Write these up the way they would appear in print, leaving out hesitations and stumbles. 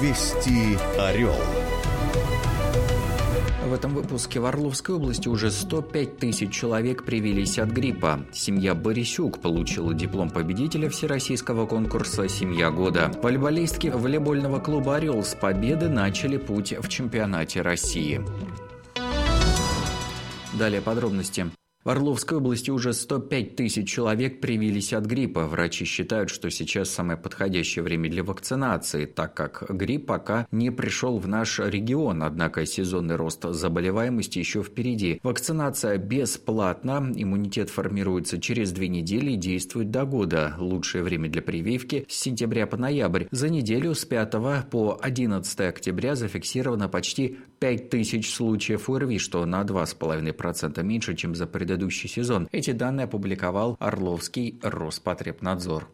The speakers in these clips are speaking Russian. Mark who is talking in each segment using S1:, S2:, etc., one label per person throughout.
S1: Вести Орел.
S2: В этом выпуске в Орловской области уже 105 тысяч человек привились от гриппа. Семья Борисюк получила диплом победителя всероссийского конкурса «Семья года». Волейболистки волейбольного клуба «Орел» с победы начали путь в чемпионате России. Далее подробности. В Орловской области уже 105 тысяч человек привились от гриппа. Врачи считают, что сейчас самое подходящее время для вакцинации, так как грипп пока не пришел в наш регион, однако сезонный рост заболеваемости еще впереди. Вакцинация бесплатна, иммунитет формируется через 2 недели и действует до года. Лучшее время для прививки с сентября по ноябрь. За неделю с 5 по 11 октября зафиксировано почти 5 тысяч случаев ОРВИ, что на 2,5% меньше, чем за предыдущий сезон. Эти данные опубликовал Орловский Роспотребнадзор.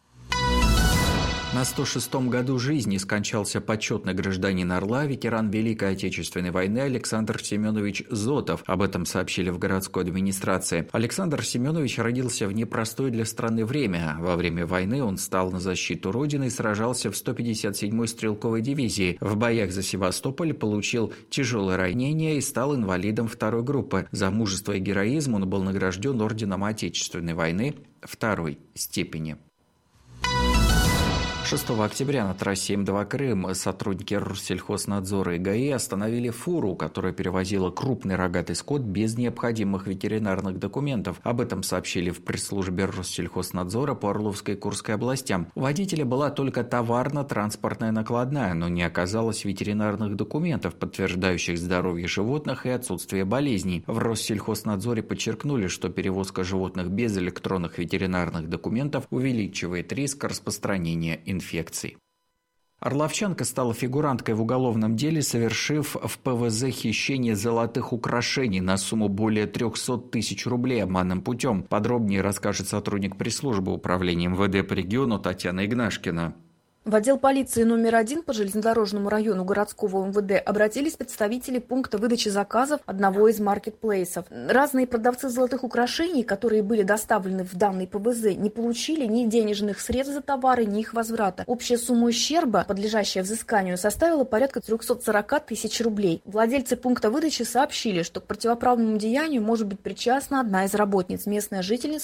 S2: На 106-м году жизни скончался почетный гражданин Орла, ветеран Великой Отечественной войны Александр Семенович Зотов. Об этом сообщили в городской администрации. Александр Семенович родился в непростое для страны время. Во время войны он стал на защиту Родины и сражался в 157-й стрелковой дивизии. В боях за Севастополь получил тяжелое ранение и стал инвалидом 2-й группы. За мужество и героизм он был награжден орденом Отечественной войны 2-й степени. 6 октября на трассе М2 Крым сотрудники Россельхознадзора и ГАИ остановили фуру, которая перевозила крупный рогатый скот без необходимых ветеринарных документов. Об этом сообщили в пресс-службе Россельхознадзора по Орловской и Курской областям. У водителя была только товарно-транспортная накладная, но не оказалось ветеринарных документов, подтверждающих здоровье животных и отсутствие болезней. В Россельхознадзоре подчеркнули, что перевозка животных без электронных ветеринарных документов увеличивает риск распространения инфекций. Орловчанка стала фигуранткой в уголовном деле, совершив в ПВЗ хищение золотых украшений на сумму более 300 тысяч рублей обманным путем. Подробнее расскажет сотрудник пресс-службы управления МВД по региону Татьяна Игнашкина.
S3: В отдел полиции номер 1 по железнодорожному району городского МВД обратились представители пункта выдачи заказов одного из маркетплейсов. Разные продавцы золотых украшений, которые были доставлены в данный ПВЗ, не получили ни денежных средств за товары, ни их возврата. Общая сумма ущерба, подлежащая взысканию, составила порядка 340 тысяч рублей. Владельцы пункта выдачи сообщили, что к противоправному деянию может быть причастна одна из работниц, местная жительница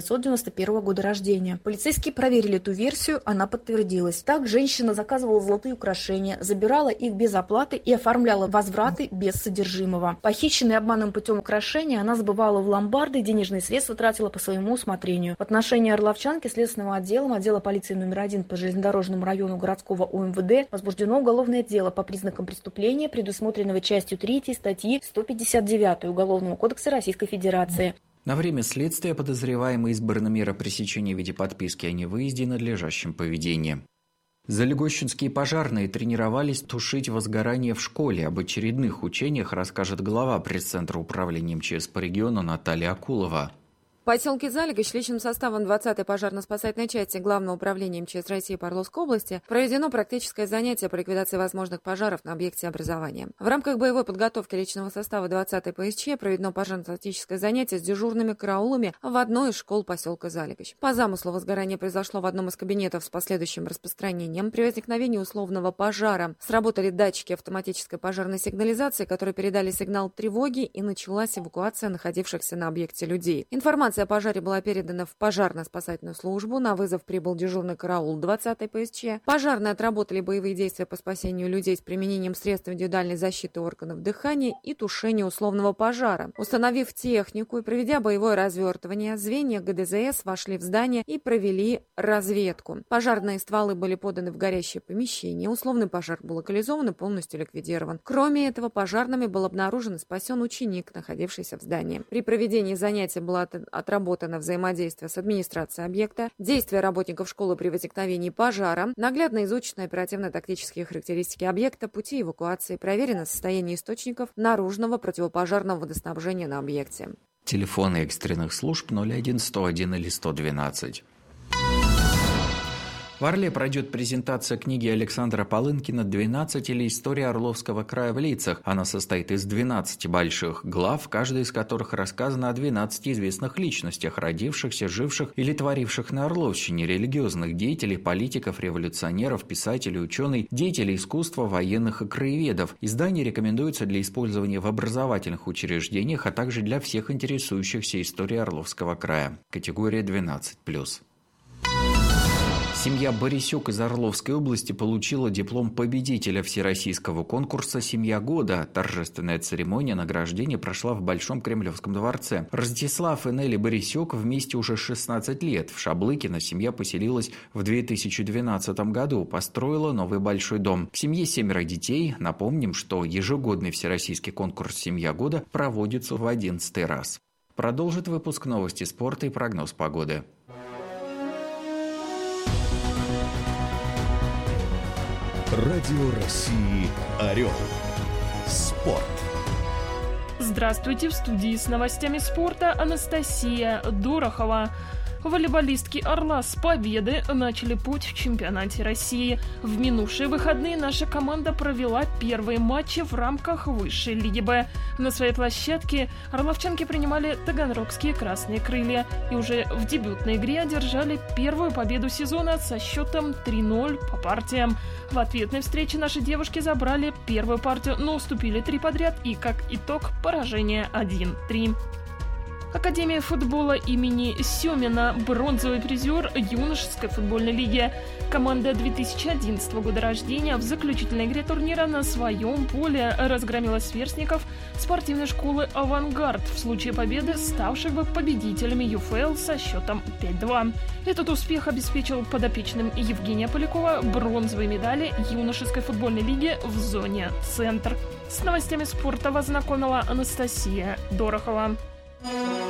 S3: 1991 года рождения. Полицейские проверили эту версию, она подтвердилась. Так, женщина заказывала золотые украшения, забирала их без оплаты и оформляла возвраты без содержимого. Похищенные обманным путем украшения она сбывала в ломбарды, денежные средства тратила по своему усмотрению. В отношении орловчанки следственным отделом отдела полиции номер 1 по железнодорожному району городского УМВД возбуждено уголовное дело по признакам преступления, предусмотренного частью 3 статьи 159 Уголовного кодекса Российской Федерации.
S2: На время следствия подозреваемый избрана мера пресечения в виде подписки о невыезде и надлежащем поведении. Залегощинские пожарные тренировались тушить возгорание в школе. Об очередных учениях расскажет глава пресс-центра управления МЧС по региону Наталья Акулова.
S4: В поселке Залегач личным составом 20-й пожарно-спасательной части Главного управления МЧС России по Орловской области проведено практическое занятие по ликвидации возможных пожаров на объекте образования. В рамках боевой подготовки личного состава 20-й ПСЧ проведено пожарно-тактическое занятие с дежурными караулами в одной из школ поселка Залегач. По замыслу возгорание произошло в одном из кабинетов с последующим распространением. При возникновении условного пожара сработали датчики автоматической пожарной сигнализации, которые передали сигнал тревоги, и началась эвакуация находившихся на объекте людей. Информация о пожаре была передана в пожарно-спасательную службу. На вызов прибыл дежурный караул 20-й ПСЧ. Пожарные отработали боевые действия по спасению людей с применением средств индивидуальной защиты органов дыхания и тушения условного пожара. Установив технику и проведя боевое развертывание, звенья ГДЗС вошли в здание и провели разведку. Пожарные стволы были поданы в горящее помещение. Условный пожар был локализован и полностью ликвидирован. Кроме этого, пожарными был обнаружен и спасен ученик, находившийся в здании. При проведении занятия было отработано взаимодействие с администрацией объекта, действия работников школы при возникновении пожара, наглядно изучены оперативно-тактические характеристики объекта, пути эвакуации, проверено состояние источников наружного противопожарного водоснабжения на объекте.
S2: Телефоны экстренных служб 01 101 или 112. В Орле пройдет презентация книги Александра Полынкина «12 или история Орловского края в лицах». Она состоит из 12 больших глав, каждая из которых рассказана о 12 известных личностях, родившихся, живших или творивших на Орловщине, религиозных деятелей, политиков, революционеров, писателей, ученых, деятелей искусства, военных и краеведов. Издание рекомендуется для использования в образовательных учреждениях, а также для всех интересующихся историей Орловского края. Категория 12+. Семья Борисюк из Орловской области получила диплом победителя всероссийского конкурса «Семья года». Торжественная церемония награждения прошла в Большом Кремлевском дворце. Ростислав и Нелли Борисюк вместе уже 16 лет. В Шаблыкино семья поселилась в 2012 году, построила новый большой дом. В семье 7 детей. Напомним, что ежегодный всероссийский конкурс «Семья года» проводится в 11-й раз. Продолжит выпуск новости спорта и прогноз погоды.
S1: Радио России «Орел». Спорт.
S5: Здравствуйте, в студии с новостями спорта Анастасия Дорохова. Волейболистки «Орла» с победы начали путь в чемпионате России. В минувшие выходные наша команда провела первые матчи в рамках высшей лиги «Б». На своей площадке орловчанки принимали таганрогские «Красные крылья» и уже в дебютной игре одержали первую победу сезона со счетом 3-0 по партиям. В ответной встрече наши девушки забрали первую партию, но уступили 3 подряд и, как итог, поражение 1-3. Академия футбола имени Семина, бронзовый призер юношеской футбольной лиги. Команда 2011 года рождения в заключительной игре турнира на своем поле разгромила сверстников спортивной школы «Авангард», в случае победы ставших бы победителями ЮФЛ со счетом 5-2. Этот успех обеспечил подопечным Евгения Полякова бронзовые медали юношеской футбольной лиги в зоне «Центр». С новостями спорта вас знакомила Анастасия Дорохова.